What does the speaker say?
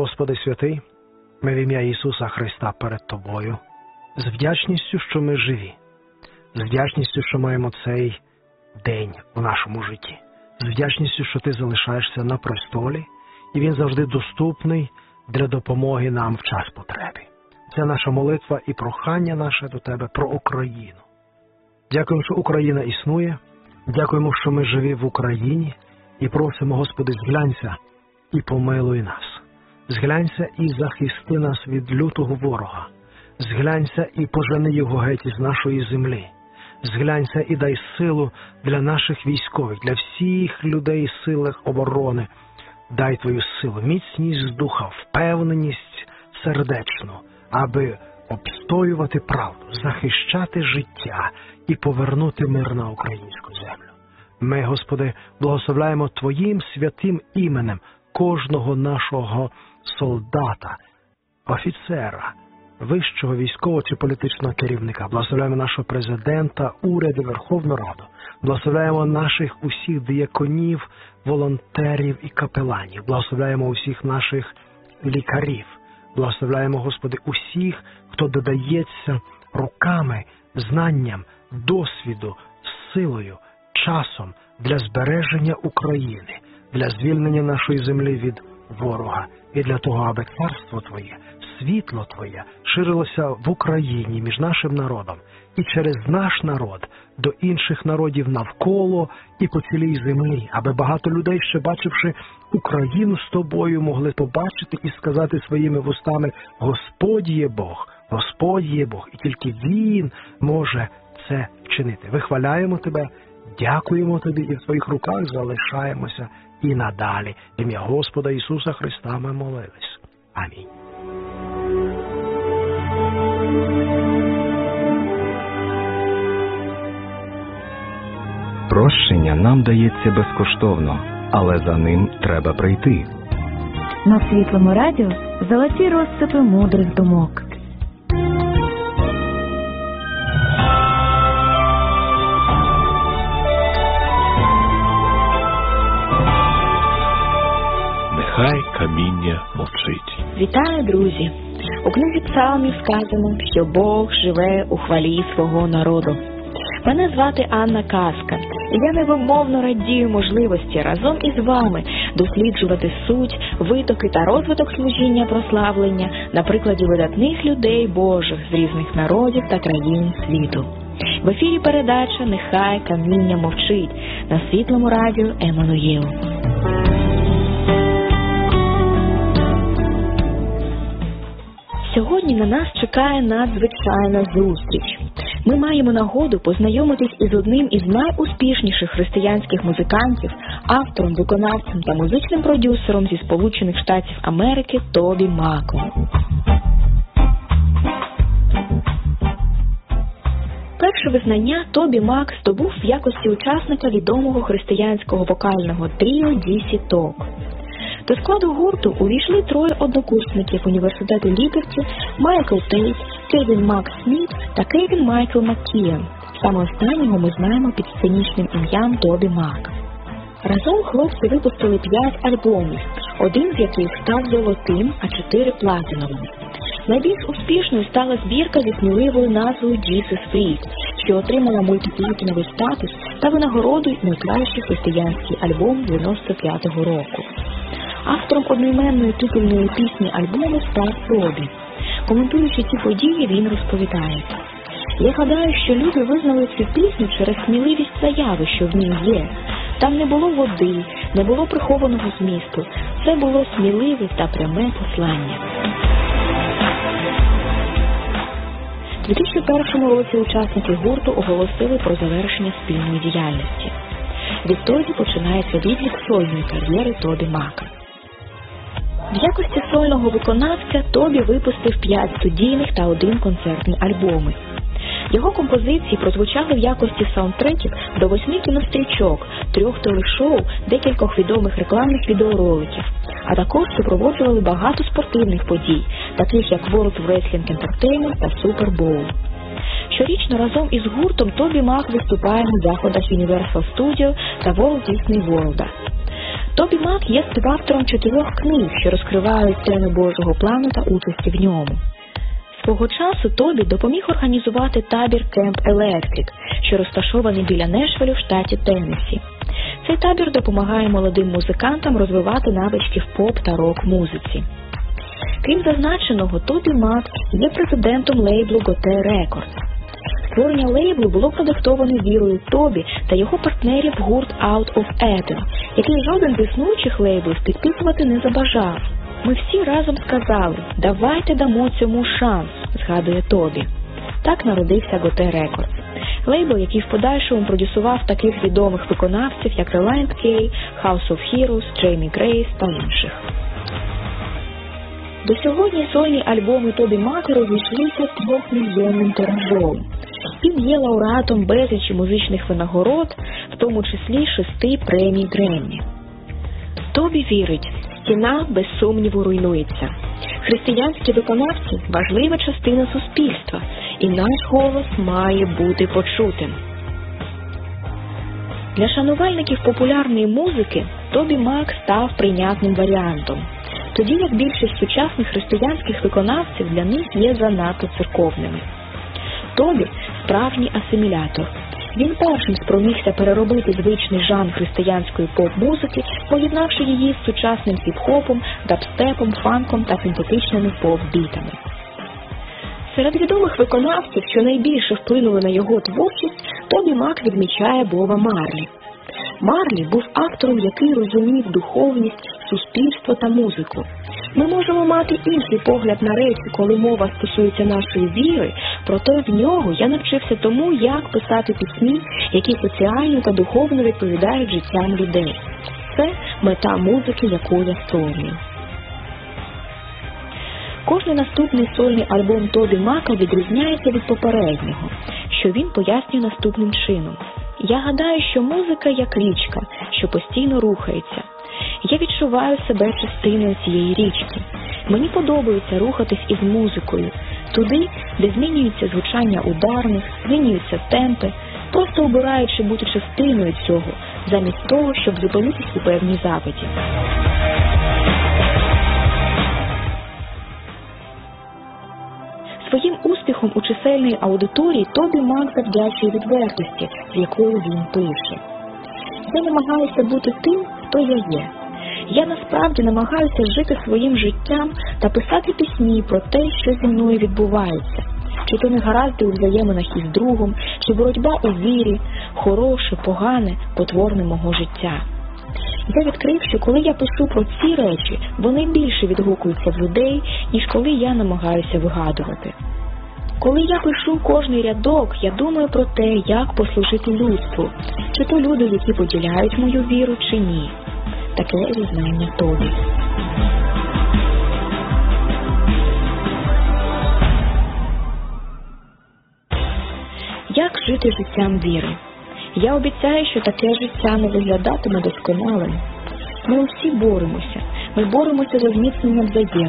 Господи святий, ми в ім'я Ісуса Христа перед Тобою, з вдячністю, що ми живі, з вдячністю, що маємо цей день у нашому житті, з вдячністю, що Ти залишаєшся на престолі, і Він завжди доступний для допомоги нам в час потреби. Це наша молитва і прохання наше до Тебе про Україну. Дякуємо, що Україна існує, дякуємо, що ми живі в Україні, і просимо, Господи, зглянься і помилуй нас. Зглянься і захисти нас від лютого ворога. Зглянься і пожени його геть із нашої землі. Зглянься і дай силу для наших військових, для всіх людей в силах оборони. Дай Твою силу, міцність духа, впевненість сердечну, аби обстоювати правду, захищати життя і повернути мир на українську землю. Ми, Господи, благословляємо Твоїм святим іменем кожного нашого солдата, офіцера, вищого військового чи політичного керівника. Благословляємо нашого президента, уряд і Верховну Раду. Благословляємо наших усіх дияконів, волонтерів і капеланів. Благословляємо усіх наших лікарів. Благословляємо, Господи, усіх, хто додається руками, знанням, досвіду, силою, часом для збереження України, для звільнення нашої землі від ворога і для того, аби царство Твоє, світло Твоє ширилося в Україні між нашим народом і через наш народ до інших народів навколо і по цілій землі, аби багато людей, ще бачивши Україну з Тобою, могли побачити і сказати своїми вустами: Господь є Бог, Господь є Бог, і тільки Він може це вчинити. Вихваляємо Тебе, дякуємо Тобі і в Твоїх руках залишаємося і надалі. В ім'я Господа Ісуса Христа ми молились. Амінь. Прощення нам дається безкоштовно, але за ним треба прийти. На Світлому радіо золоті розсипи мудрих думок. Нехай каміння мовчить. Вітаю, друзі! У книзі Псалмів сказано, що Бог живе у хвалі свого народу. Мене звати Анна Казка, і я невимовно радію можливості разом із вами досліджувати суть, витоки та розвиток служіння прославлення на прикладі видатних людей Божих з різних народів та країн світу. В ефірі передача «Нехай каміння мовчить» на Світлому радіо Еммануїл. Сьогодні на нас чекає надзвичайна зустріч. Ми маємо нагоду познайомитись із одним із найуспішніших християнських музикантів, автором, виконавцем та музичним продюсером зі Сполучених Штатів Америки Тобі Маком. Перше визнання Тобі Мак здобув в якості учасника відомого християнського вокального тріо DC Talk. До складу гурту увійшли троє однокурсників університету Ліберті: Майкл Тейт, Кевін Мак Сміт та Кевін Майкл Маккієн. Саме останнього ми знаємо під сценічним ім'ям Тобі Мак. Разом хлопці випустили 5 альбомів, один з яких став золотим, а 4 – платиновими. Найбільш успішною стала збірка зі сміливою назвою Jesus Freak, що отримала мультиплатиновий статус та винагороду найкращий християнський альбом 95-го року. Автором одноіменної титульної пісні альбому став Тобі. Коментуючи ці події, він розповідає: «Я гадаю, що люди визнали цю пісню через сміливість заяви, що в ній є. Там не було води, не було прихованого змісту. Це було сміливе та пряме послання». У 2001 році учасники гурту оголосили про завершення спільної діяльності. Відтоді починається відлік сольної кар'єри Тобі Мака. В якості сольного виконавця Тобі випустив 5 студійних та 1 концертний альбоми. Його композиції прозвучали в якості саундтреків до 8 кінострічок, 3 телешоу, декількох відомих рекламних відеороликів, а також супроводжували багато спортивних подій, таких як World Wrestling Entertainment та Super Bowl. Щорічно разом із гуртом Тобі Мак виступає на заходах Universal Studios та Walt Disney World. Тобі Мак є співавтором 4 книг, що розкривають теми Божого плану та участі в ньому. Свого часу Тобі допоміг організувати табір Camp Electric, що розташований біля Нешвіллю в штаті Теннессі. Цей табір допомагає молодим музикантам розвивати навички в поп та рок-музиці. Крім зазначеного, Тобі Мак є президентом лейблу Gote Records. Створення лейблу було продиктоване вірою Тобі та його партнерів в гурт Out of Eden, який жоден з існуючих лейблів підписувати не забажав. Ми всі разом сказали: давайте дамо цьому шанс, згадує Тобі. Так народився Gote Records. Лейбл, який в подальшому продюсував таких відомих виконавців, як Relient K, House of Heroes, Jamie Grace та інших. До сьогодні сольні альбоми Тобі Мака розійшлися 3-мільйонним тиражом. Він є лауреатом безлічі музичних винагород, в тому числі 6 премій Греммі. Тобі вірить, стіна без сумніву руйнується. Християнські виконавці – важлива частина суспільства, і наш голос має бути почутим. Для шанувальників популярної музики Тобі Мак став прийнятним варіантом, тоді як більшість сучасних християнських виконавців для них є занадто церковними. Тобі – справжній асимілятор. Він першим спромігся переробити звичний жанр християнської поп-музики, поєднавши її з сучасним хіп-хопом, дабстепом, фанком та синтетичними поп-бітами. Серед відомих виконавців, що найбільше вплинули на його творчість, Тобі Мак відмічає Боба Марлі. Марлі був автором, який розумів духовність, суспільство та музику. Ми можемо мати інший погляд на речі, коли мова стосується нашої віри, проте в нього я навчився тому, як писати пісні, які соціально та духовно відповідають життям людей. Це мета музики, яку я створюю. Кожний наступний сольний альбом Тобі Мака відрізняється від попереднього, що він пояснює наступним чином. Я гадаю, що музика як річка, що постійно рухається. Я відчуваю себе частиною цієї річки. Мені подобається рухатись із музикою, туди, де змінюється звучання ударних, змінюються темпи, просто обираючи бути частиною цього, замість того, щоб зупинитись у певній запиті. Своїм успіхом у чисельній аудиторії Тобі Мак завдячує відвертості, з якою він пише. Я намагаюся бути тим, хто я є. Я насправді намагаюся жити своїм життям та писати пісні про те, що зі мною відбувається. Чи то негаразди у взаєминах із другом, чи боротьба у вірі, хороше, погане, потворне мого життя. Я відкрив, що коли я пишу про ці речі, вони більше відгукуються в людей, ніж коли я намагаюся вигадувати. Коли я пишу кожний рядок, я думаю про те, як послужити людству, чи то люди, які поділяють мою віру, чи ні. Таке зізнання Тобі. Як жити життям віри? Я обіцяю, що таке життя не виглядатиме досконалим. Ми усі боремося. Ми боремося за зміцнення взаємин.